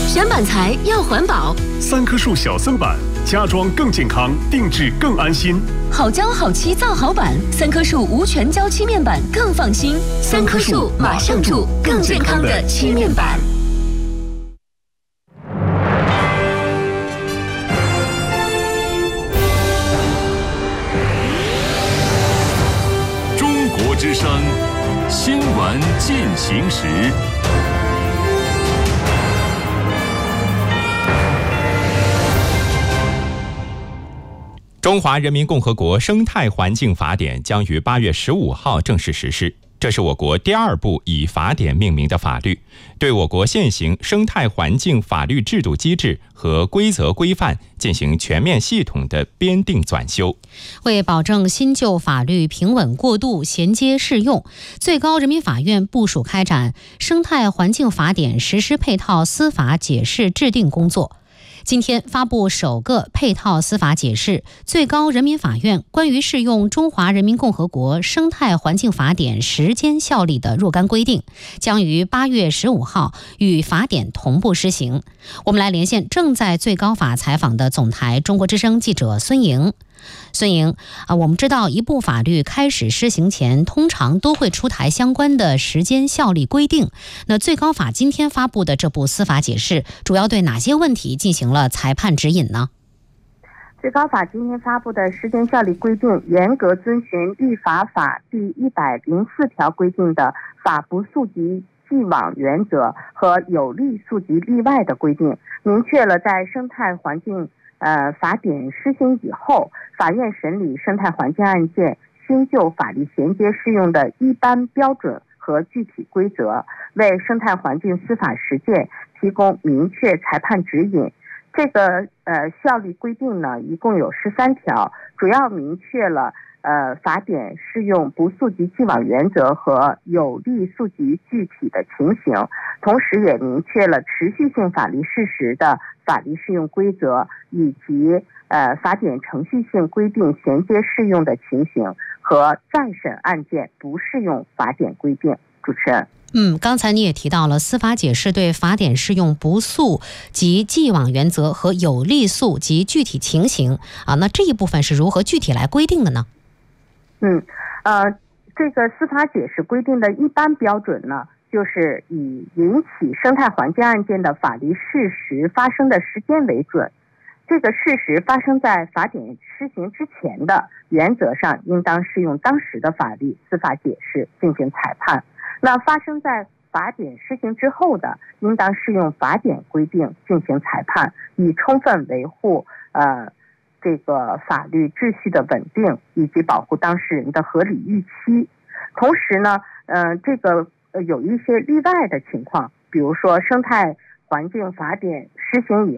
选板材要环保 ，3棵树小森板，家装更健康，定制更安心。 好胶好漆造好板，3棵树无全胶漆面板更放心。3棵树马上住更健康的漆面板。 中国之声新闻进行时。 中华人民共和国生态环境法典将于8月15号正式实施，这是我国第2部以法典命名的法律，对我国现行生态环境法律制度机制和规则规范进行全面系统的编订纂修。 为保证新旧法律平稳过渡、衔接适用，最高人民法院部署开展生态环境法典实施配套司法解释制定工作。今天发布首个配套司法解释，最高人民法院关于适用中华人民共和国生态环境法典时间效力的若干规定，将于8月15号与法典同步施行。我们来连线正在最高法采访的总台中国之声记者孙莹。孙莹，我们知道一部法律开始施行前，通常都会出台相关的时间效力规定。那最高法今天发布的这部司法解释，主要对哪些问题进行了裁判指引呢？ 最高法今天发布的时间效力规定，严格遵循立法法第104条规定的法不溯及既往原则和有利溯及例外的规定，明确了在生态环境法典施行以后，法院审理生态环境案件新旧法律衔接适用的一般标准和具体规则，为生态环境司法实践提供明确裁判指引。这个效力规定呢，一共有13条，主要明确了法典适用不溯及既往原则和有利溯及具体的情形，同时也明确了持续性法律事实的法律适用规则，以及法典程序性规定衔接适用的情形和再审案件不适用法典规定。主持人。 刚才你也提到了司法解释对法典适用不溯及既往原则和有利溯及具体情形那这一部分是如何具体来规定的呢？ 这个司法解释规定的一般标准呢，就是以引起生态环境案件的法律事实发生的时间为准。这个事实发生在法典施行之前的，原则上应当适用当时的法律司法解释进行裁判。那发生在法典施行之后的，应当适用法典规定进行裁判，以充分维护这个法律秩序的稳定，以及保护当事人的合理预期。同时呢，这个有一些例外的情况，比如说生态环境法典施行以